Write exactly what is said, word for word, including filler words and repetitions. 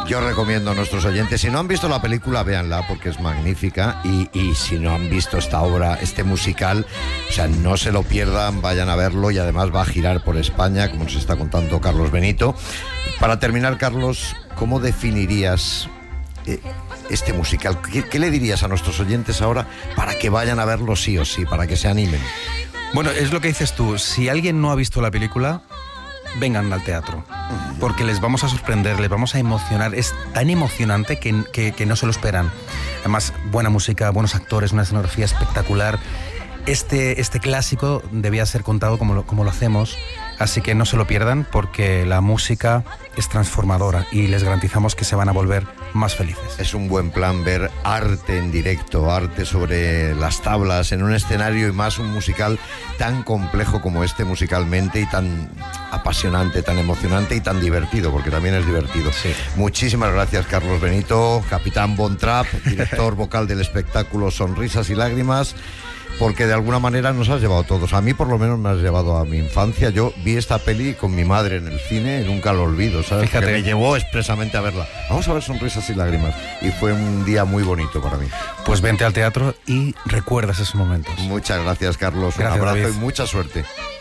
Yo recomiendo a nuestros oyentes, si no han visto la película, véanla porque es magnífica, y, y si no han visto esta obra, este musical, o sea, no se lo pierdan, vayan a verlo, y además va a girar por España, como nos está contando Carlos Benito. Para terminar, Carlos, ¿cómo definirías eh, este musical? ¿Qué, ¿Qué le dirías a nuestros oyentes ahora para que vayan a verlo sí o sí, para que se animen? Bueno, es lo que dices tú, si alguien no ha visto la película, vengan al teatro, porque les vamos a sorprender, les vamos a emocionar. Es tan emocionante que, que, que no se lo esperan. Además, buena música, buenos actores, una escenografía espectacular. Este, este clásico debía ser contado como lo, como lo hacemos, así que no se lo pierdan, porque la música es transformadora y les garantizamos que se van a volver más felices. Es un buen plan ver arte en directo, arte sobre las tablas, en un escenario, y más un musical tan complejo como este musicalmente, y tan apasionante, tan emocionante y tan divertido, porque también es divertido. Sí. Muchísimas gracias, Carlos Benito, capitán Von Trapp, director vocal del espectáculo Sonrisas y Lágrimas, porque de alguna manera nos has llevado a todos. A mí por lo menos me has llevado a mi infancia. Yo vi esta peli con mi madre en el cine y nunca lo olvido, ¿sabes? Fíjate. Que me llevó expresamente a verla. Vamos a ver Sonrisas y Lágrimas. Y fue un día muy bonito para mí. Pues vente al teatro y recuerdas esos momentos. Muchas gracias, Carlos. Gracias, un abrazo, David. y mucha suerte.